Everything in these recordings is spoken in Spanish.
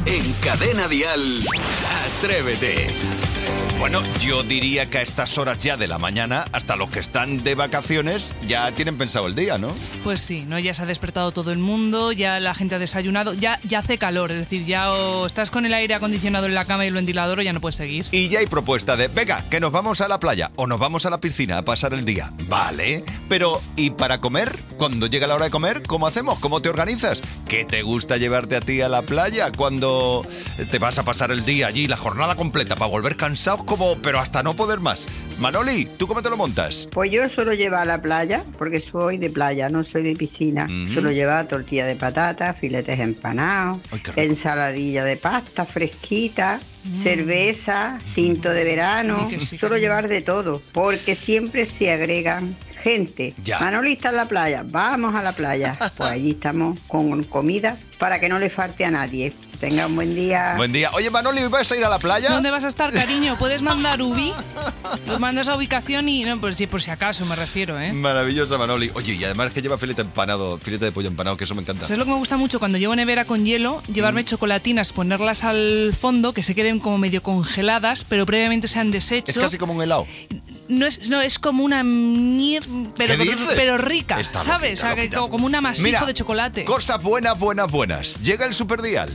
En Cadena Dial, Atrévete. Bueno, yo diría que a estas horas ya de la mañana, hasta los que están de vacaciones, ya tienen pensado el día, ¿no? Pues sí, ¿no? Ya se ha despertado todo el mundo, ya la gente ha desayunado, ya hace calor, es decir, ya o estás con el aire acondicionado en la cama y el ventilador o ya no puedes seguir. Y ya hay propuesta de, venga, que nos vamos a la playa o nos vamos a la piscina a pasar el día. Vale, pero ¿y para comer? Cuando llega la hora de comer, ¿cómo hacemos? ¿Cómo te organizas? ¿Qué te gusta llevarte a ti a la playa cuando te vas a pasar el día allí, la jornada completa, para volver cansados pero hasta no poder más? Manoli, ¿tú cómo te lo montas? Pues yo suelo llevar a la playa, porque soy de playa, no soy de piscina. Suelo llevar tortilla de patata, filetes empanados, ensaladilla de pasta fresquita, cerveza, tinto de verano. Suelo llevar de todo, porque siempre se agregan gente. Manoli está en la playa, vamos a la playa. Pues allí estamos con comida para que no le falte a nadie. Tenga un buen día. Buen día. Oye, Manoli, ¿vas a ir a la playa? ¿Dónde vas a estar, cariño? ¿Puedes mandar Ubi? Nos mandas la ubicación y... No, pues sí, por si acaso me refiero, ¿eh? Maravillosa, Manoli. Oye, y además que lleva filete de pollo empanado, que eso me encanta. Pues es lo que me gusta mucho cuando llevo nevera con hielo, llevarme chocolatinas, ponerlas al fondo, que se queden como medio congeladas, pero previamente se han deshecho. Es casi como un helado. No, es como una pero rica, ¿sabes? Loquita. Como un amasijo de chocolate. Cosas buenas. Llega el Superdial.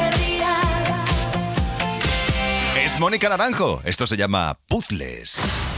Es Mónica Naranjo. Esto se llama Puzzles.